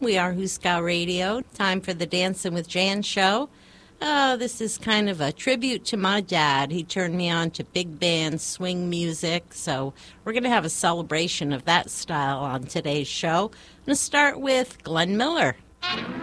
We are Huskow Radio. Time for the Dancing with Jan show. This is kind of a tribute to my dad. He turned me on to big band swing music, so we're going to have a celebration of that style on today's show. I'm going to start with Glenn Miller.